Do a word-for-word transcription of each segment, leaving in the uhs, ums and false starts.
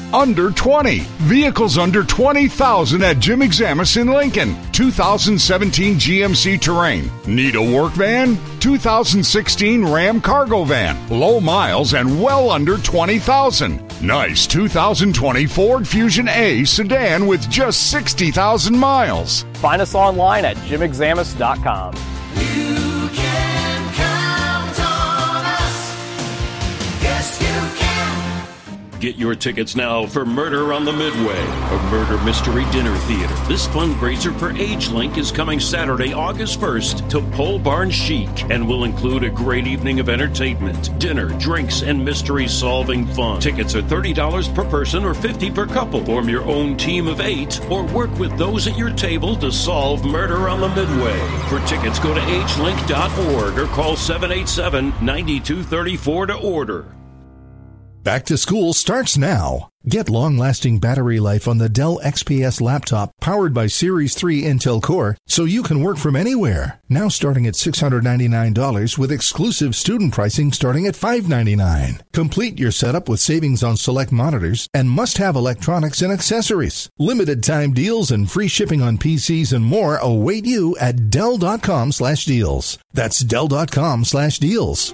under twenty. Vehicles under twenty thousand at Jim Examus in Lincoln. two thousand seventeen G M C Terrain. Need a work van? two thousand sixteen Ram Cargo Van. Low miles and well under twenty thousand. Nice two thousand twenty Ford Fusion A sedan with just sixty thousand miles. Find us online at jim examus dot com. You can count on us. Yes, you can. Get your tickets now for Murder on the Midway, a murder mystery dinner theater. This fundraiser for AgeLink is coming Saturday, August first to Pole Barn Chic and will include a great evening of entertainment, dinner, drinks, and mystery-solving fun. Tickets are thirty dollars per person or fifty dollars per couple. Form your own team of eight or work with those at your table to solve Murder on the Midway. For tickets, go to age link dot org or call seven eight seven, nine two three four to order. Back to school starts now. Get long-lasting battery life on the Dell X P S laptop powered by Series three Intel Core so you can work from anywhere. Now starting at six hundred ninety-nine dollars with exclusive student pricing starting at five hundred ninety-nine dollars. Complete your setup with savings on select monitors and must-have electronics and accessories. Limited time deals and free shipping on P Cs and more await you at Dell dot com slash deals. That's Dell dot com slash deals.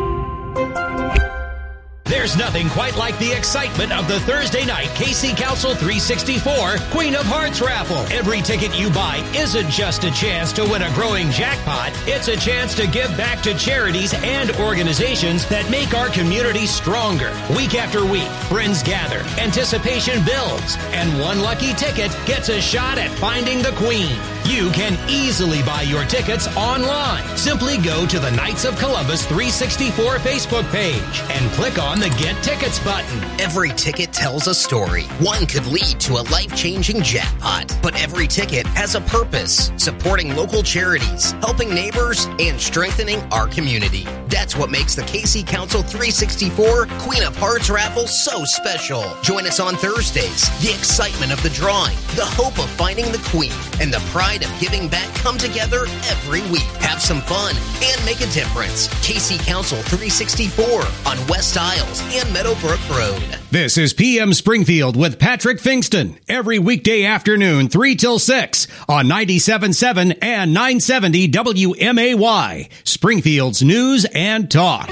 There's nothing quite like the excitement of the Thursday night K C Council three sixty-four Queen of Hearts raffle. Every ticket you buy isn't just a chance to win a growing jackpot. It's a chance to give back to charities and organizations that make our community stronger. Week after week, friends gather, anticipation builds, and one lucky ticket gets a shot at finding the Queen. You can easily buy your tickets online. Simply go to the Knights of Columbus three sixty-four Facebook page and click on the Get Tickets button. Every ticket tells a story. One could lead to a life-changing jackpot. But every ticket has a purpose, supporting local charities, helping neighbors, and strengthening our community. That's what makes the K C Council three sixty-four Queen of Hearts raffle so special. Join us on Thursdays. The excitement of the drawing, the hope of finding the Queen, and the pride of giving back come together every week. Have some fun and make a difference. K C Council three sixty-four on West Isles and Meadowbrook Road. This is P M Springfield with Patrick Fingston. Every weekday afternoon, three till six on ninety-seven point seven and nine seventy W M A Y. Springfield's News and Talk.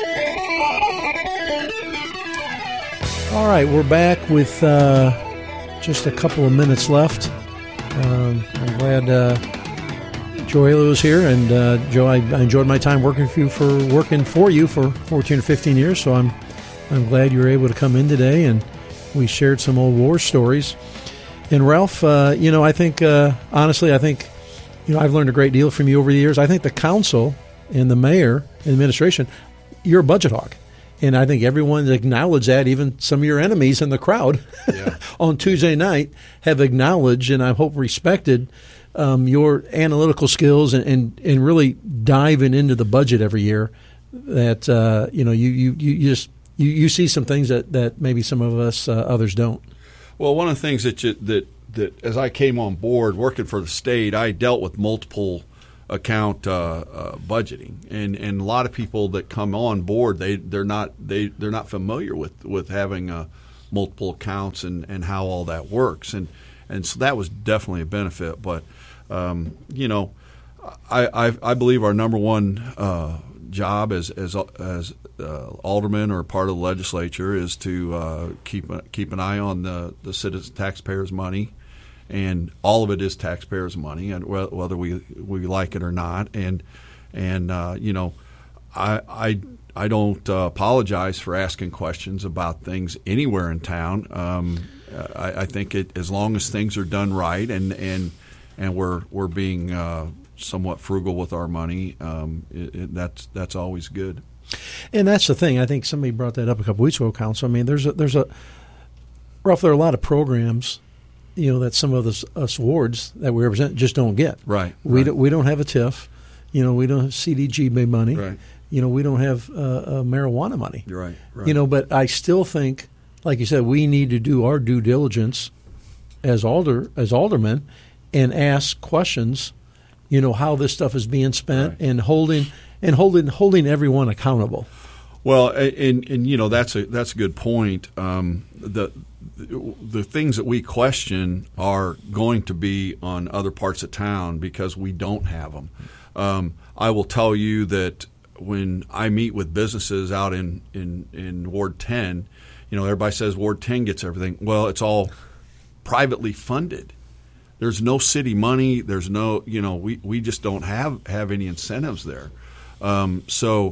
All right, we're back with uh, just a couple of minutes left. Um, I'm glad uh, Joe Ayla was here, and uh, Joe, I, I enjoyed my time working for you for working for you for fourteen or fifteen years. So I'm I'm glad you were able to come in today, and we shared some old war stories. And Ralph, uh, you know, I think uh, honestly, I think you know I've learned a great deal from you over the years. I think the council and the mayor and administration, you're a budget hawk. And I think everyone's acknowledged that. Even some of your enemies in the crowd yeah. on Tuesday night have acknowledged, and I hope respected, um, your analytical skills and, and, and really diving into the budget every year. That uh, you know, you, you, you just you, you see some things that, that maybe some of us uh, others don't. Well, one of the things that you, that that as I came on board working for the state, I dealt with multiple account uh, uh, budgeting, and, and a lot of people that come on board, they they're not they they're not familiar with with having uh, multiple accounts and, and how all that works, and and so that was definitely a benefit. But um, you know, I, I I believe our number one uh, job as as as uh, aldermen or part of the legislature is to uh, keep a, keep an eye on the the citizens taxpayers' money. And all of it is taxpayers' money, and whether we we like it or not. And and uh, you know, I I I don't uh, apologize for asking questions about things anywhere in town. Um, I, I think it, as long as things are done right, and and and we're we're being uh, somewhat frugal with our money, um, it, it, that's that's always good. And that's the thing. I think somebody brought that up a couple weeks ago, Council. I mean, there's a there's a Ralph, there are a lot of programs, you know, that some of us, us wards that we represent just don't get. Right. We right. don't we don't have a T I F. You know, we don't have C D G money. Right. You know, we don't have uh, uh, marijuana money. Right. Right. You know, but I still think, like you said, we need to do our due diligence as alder as aldermen and ask questions. You know, how this stuff is being spent, right. and holding and holding holding everyone accountable. Well, and and you know that's a that's a good point. Um, the the things that we question are going to be on other parts of town because we don't have them. Um, I will tell you that when I meet with businesses out in, in, in Ward ten, you know, everybody says Ward ten gets everything. Well, it's all privately funded. There's no city money. There's no, you know, we, we just don't have, have any incentives there. Um, so,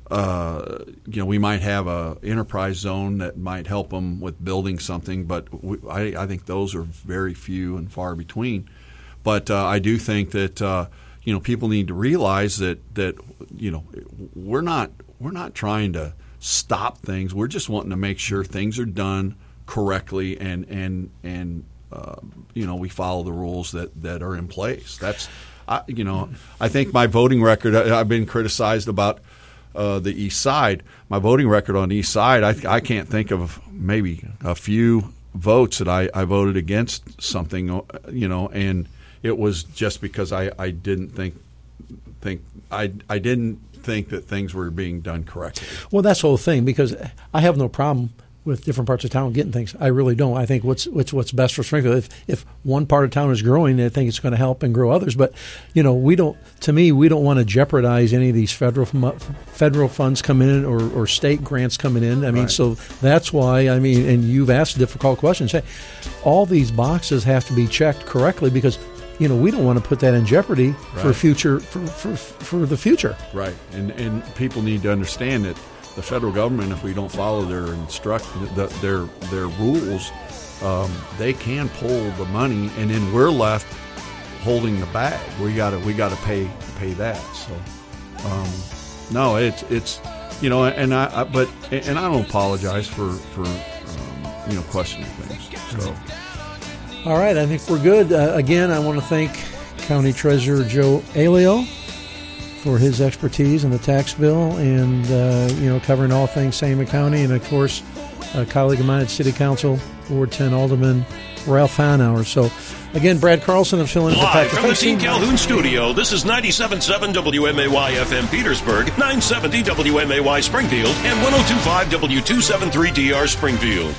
uh, you know, we might have a enterprise zone that might help them with building something, but we, I, I think those are very few and far between. But uh, I do think that uh, you know people need to realize that that you know we're not we're not trying to stop things. We're just wanting to make sure things are done correctly and and and uh, you know we follow the rules that, that are in place. That's I, you know I think my voting record. I, I've been criticized about. Uh, the East Side, my voting record on the East Side, I, I can't think of maybe a few votes that I, I voted against something, you know, and it was just because I, I didn't think think I I didn't think that things were being done correctly. Well, that's the whole thing, because I have no problem with different parts of town getting things. I really don't. I think what's what's what's best for Springfield. If if one part of town is growing, I think it's going to help and grow others. But you know, we don't. To me, we don't want to jeopardize any of these federal federal funds coming in or, or state grants coming in. I mean, right. So that's why. I mean, and you've asked difficult questions. Hey, all these boxes have to be checked correctly because. You know, we don't want to put that in jeopardy right. for future for, for for the future. Right, and and people need to understand that the federal government, if we don't follow their instruct the, their their rules, um, they can pull the money, and then we're left holding the bag. We got to we got to pay pay that. So, um, no, it's it's you know, and I, I but and I don't apologize for for um, you know questioning things. So. All right, I think we're good. Uh, again, I want to thank County Treasurer Joe Alio for his expertise in the tax bill and, uh, you know, covering all things Sangamon County. And, of course, a colleague of mine at City Council, Ward ten Alderman Ralph Hanauer. So, again, Brad Carlson of filling in Live from the Team Calhoun studio, this is ninety-seven point seven W M A Y F M Petersburg, nine seventy W M A Y Springfield, and one oh two point five W two seventy-three D R Springfield.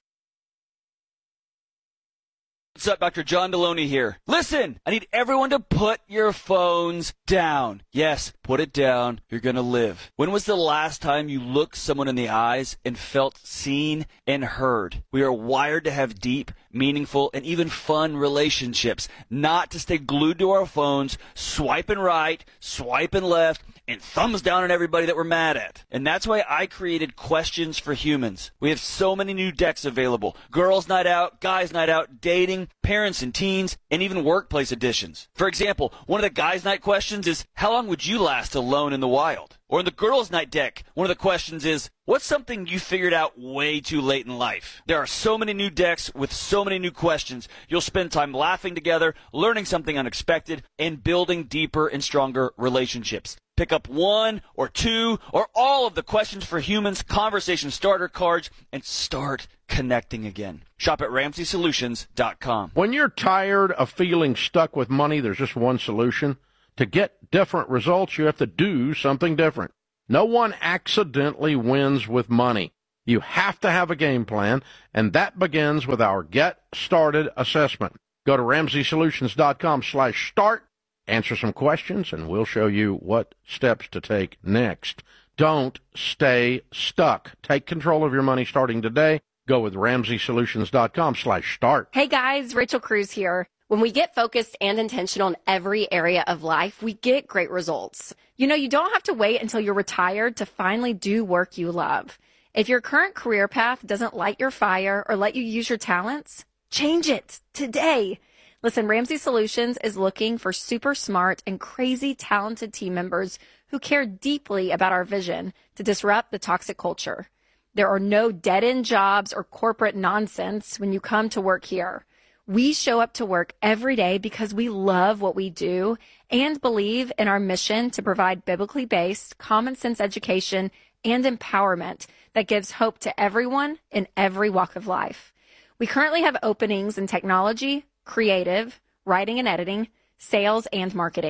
What's up, Doctor John Deloney here. Listen, I need everyone to put your phones down. Yes, put it down. You're going to live. When was the last time you looked someone in the eyes and felt seen and heard? We are wired to have deep, meaningful, and even fun relationships, not to stay glued to our phones, swiping right, swiping left, and thumbs down on everybody that we're mad at. And that's why I created Questions for Humans. We have so many new decks available. Girls Night Out, Guys Night Out, dating, parents and teens, and even workplace editions. For example, one of the Guys Night questions is, how long would you last alone in the wild? Or in the Girls Night deck, one of the questions is, what's something you figured out way too late in life? There are so many new decks with so many new questions. You'll spend time laughing together, learning something unexpected, and building deeper and stronger relationships. Pick up one or two or all of the Questions for Humans conversation starter cards and start connecting again. Shop at Ramsey Solutions dot com. When you're tired of feeling stuck with money, there's just one solution. To get different results, you have to do something different. No one accidentally wins with money. You have to have a game plan, and that begins with our Get Started assessment. Go to Ramsey Solutions dot com slash start. Answer some questions, and we'll show you what steps to take next. Don't stay stuck. Take control of your money starting today. Go with Ramsey Solutions dot com slash start. Hey guys, Rachel Cruz here. When we get focused and intentional in every area of life, we get great results. You know, you don't have to wait until you're retired to finally do work you love. If your current career path doesn't light your fire or let you use your talents, change it today. Listen, Ramsey Solutions is looking for super smart and crazy talented team members who care deeply about our vision to disrupt the toxic culture. There are no dead-end jobs or corporate nonsense when you come to work here. We show up to work every day because we love what we do and believe in our mission to provide biblically based, common sense education and empowerment that gives hope to everyone in every walk of life. We currently have openings in technology, creative, writing and editing, sales, and marketing.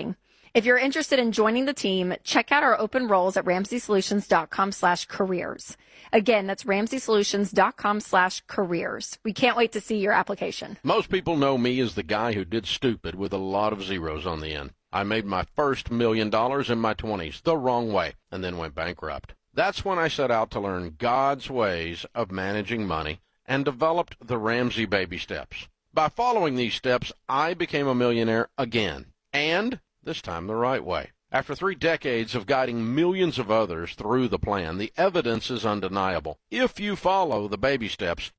If you're interested in joining the team, check out our open roles at ramsey solutions dot com slash careers. Again, that's ramsey solutions dot com slash careers. We can't wait to see your application. Most people know me as the guy who did stupid with a lot of zeros on the end. I made my first million dollars in my twenties the wrong way and then went bankrupt. That's when I set out to learn God's ways of managing money and developed the Ramsey Baby Steps. By following these steps, I became a millionaire again, and this time the right way. After three decades of guiding millions of others through the plan, the evidence is undeniable. If you follow the baby steps.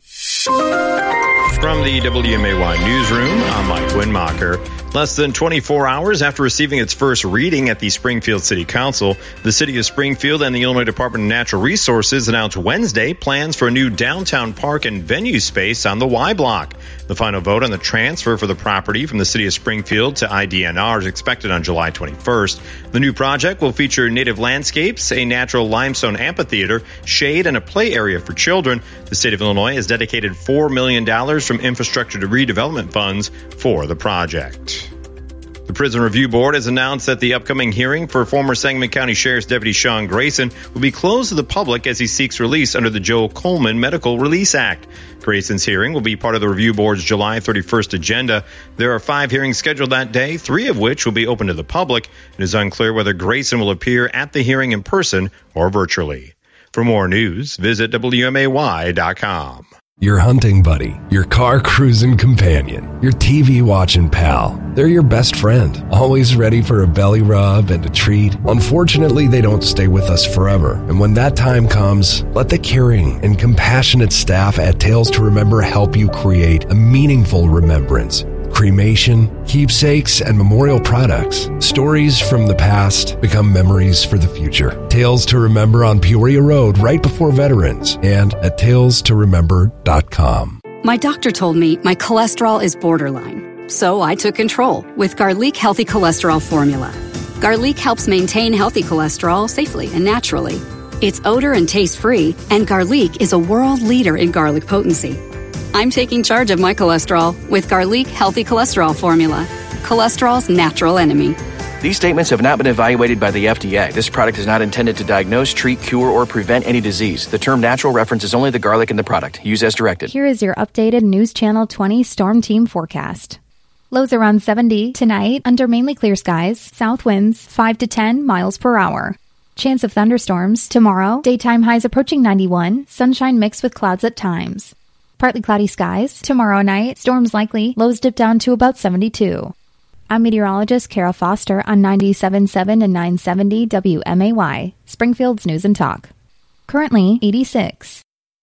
From the W M A Y newsroom, I'm Mike Winmacher. Less than twenty-four hours after receiving its first reading at the Springfield City Council, the City of Springfield and the Illinois Department of Natural Resources announced Wednesday plans for a new downtown park and venue space on the Y Block. The final vote on the transfer for the property from the City of Springfield to I D N R is expected on July twenty-first. The new project will feature native landscapes, a natural limestone amphitheater, shade, and a play area for children. The state of Illinois has dedicated four million dollars from infrastructure to redevelopment funds for the project. The Prison Review Board has announced that the upcoming hearing for former Sangamon County Sheriff's Deputy Sean Grayson will be closed to the public as he seeks release under the Joe Coleman Medical Release Act. Grayson's hearing will be part of the Review Board's July thirty-first agenda. There are five hearings scheduled that day, three of which will be open to the public. It is unclear whether Grayson will appear at the hearing in person or virtually. For more news, visit W M A Y dot com. Your hunting buddy, your car cruising companion, your T V watching pal. They're your best friend, always ready for a belly rub and a treat. Unfortunately, they don't stay with us forever. And when that time comes, let the caring and compassionate staff at Tales to Remember help you create a meaningful remembrance. Cremation, keepsakes, and memorial products. Stories from the past become memories for the future. Tales to Remember on Peoria Road right before Veterans and at tales to remember dot com. My doctor told me my cholesterol is borderline, so I took control with Garlic Healthy Cholesterol Formula. Garlic helps maintain healthy cholesterol safely and naturally. It's odor and taste-free, and Garlic is a world leader in garlic potency. I'm taking charge of my cholesterol with Garlic Healthy Cholesterol Formula, cholesterol's natural enemy. These statements have not been evaluated by the F D A. This product is not intended to diagnose, treat, cure, or prevent any disease. The term natural references only the garlic in the product. Use as directed. Here is your updated News Channel twenty Storm Team forecast. Lows around seventy tonight under mainly clear skies. South winds five to ten miles per hour. Chance of thunderstorms tomorrow. Daytime highs approaching ninety-one. Sunshine mixed with clouds at times. Partly cloudy skies. Tomorrow night, storms likely. Lows dip down to about seventy-two. I'm meteorologist Kara Foster on ninety-seven point seven and nine seventy W M A Y, Springfield's News and Talk. Currently eighty-six.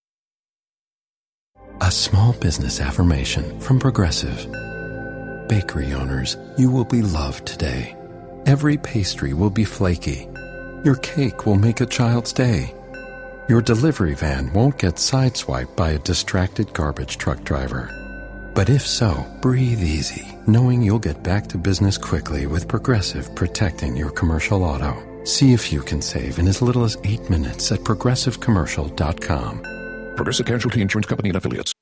A small business affirmation from Progressive. Bakery owners, you will be loved today. Every pastry will be flaky. Your cake will make a child's day. Your delivery van won't get sideswiped by a distracted garbage truck driver. But if so, breathe easy, knowing you'll get back to business quickly with Progressive protecting your commercial auto. See if you can save in as little as eight minutes at progressive commercial dot com. Progressive Casualty Insurance Company and Affiliates.